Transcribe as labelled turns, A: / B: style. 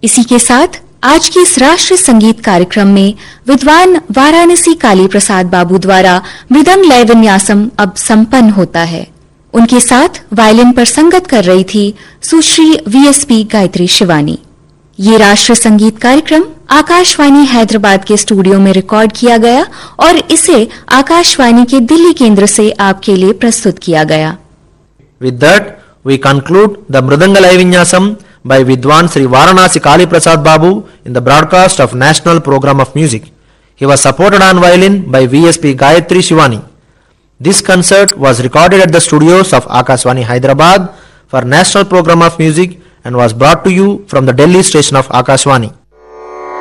A: इसी के साथ आज के इस राष्ट्रीय संगीत कार्यक्रम में विद्वान वाराणसी काली प्रसाद बाबू द्वारा मृदंग लय विन्यासम अब संपन्न होता है। उनके साथ वायलिन पर संगत कर रही थी सुश्री वीएसपी गायत्री शिवानी। ये राष्ट्रीय संगीत कार्यक्रम आकाशवाणी हैदराबाद के स्टूडियो में रिकॉर्ड किया गया और इसे आकाशवाणी के दिल्ली केंद्र से आपके लिए प्रस्तुत किया गया।
B: With that, we conclude the Mridanga Laya Vinyasam by Vidwan Sri Varanasi Kali Prasad Babu in the broadcast of National Program of Music. He was supported on violin by VSP Gayatri Shivani. This concert was recorded at the studios of Akashvani Hyderabad for National Program of Music and was brought to you from the Delhi station of Akashvani.